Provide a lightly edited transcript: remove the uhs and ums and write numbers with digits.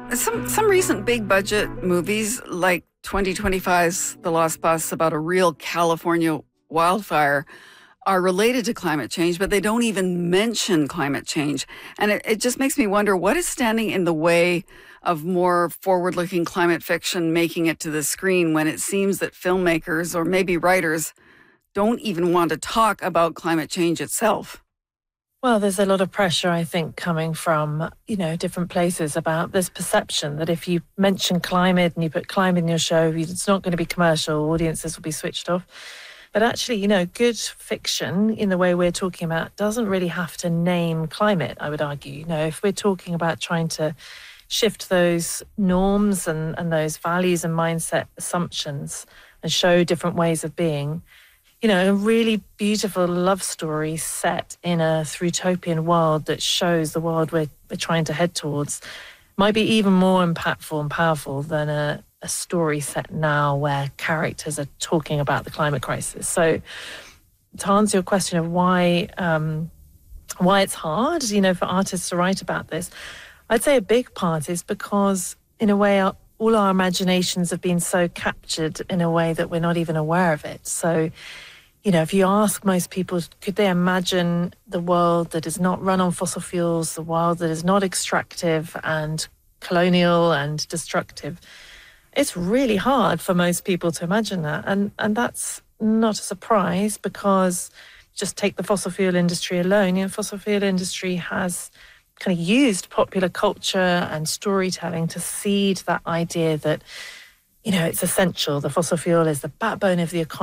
Some recent big budget movies like 2025's The Lost Bus about a real California wildfire are related to climate change, but they don't even mention climate change. And it just makes me wonder what is standing in the way of more forward-looking climate fiction making it to the screen when it seems that filmmakers or maybe writers don't even want to talk about climate change itself. Well, there's a lot of pressure, I think, coming from, different places about this perception that if you mention climate and you put climate in your show, it's not going to be commercial, audiences will be switched off. But actually, good fiction in the way we're talking about doesn't really have to name climate, I would argue. If we're talking about trying to shift those norms and those values and mindset assumptions and show different ways of being, a really beautiful love story set in a utopian world that shows the world we're trying to head towards might be even more impactful and powerful than a story set now where characters are talking about the climate crisis. So to answer your question of why it's hard, for artists to write about this, I'd say a big part is because, in a way, all our imaginations have been so captured in a way that we're not even aware of it. So, if you ask most people, could they imagine the world that is not run on fossil fuels, the world that is not extractive and colonial and destructive? It's really hard for most people to imagine that. And that's not a surprise because just take the fossil fuel industry alone. Fossil fuel industry has kind of used popular culture and storytelling to seed that idea that, it's essential. The fossil fuel is the backbone of the economy.